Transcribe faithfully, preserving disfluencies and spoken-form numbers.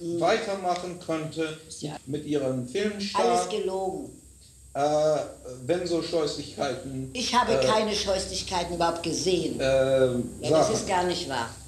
mhm. weitermachen könnte ja. mit ihrem Filmstart. Alles gelogen. Äh, wenn so Scheußlichkeiten... Ich habe äh, keine Scheußlichkeiten überhaupt gesehen. Äh, ja, das ist gar nicht wahr.